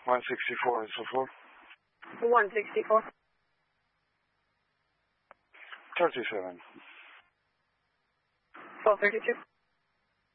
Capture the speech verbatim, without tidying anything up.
one sixty-four and so forth. one sixty-four. thirty-seven. twelve thirty-two.